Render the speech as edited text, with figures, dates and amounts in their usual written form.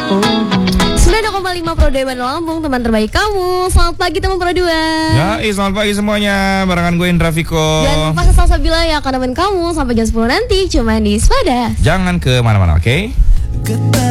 9,5 Pro 2 Bandar Lampung, teman terbaik kamu. Selamat pagi teman Pro 2. Ya, selamat pagi semuanya. Barengan gue Indra Viko. Dan pas Salsabila yang akan nemenin kamu sampai jam 10 nanti cuma di Spada. Jangan ke mana-mana, oke?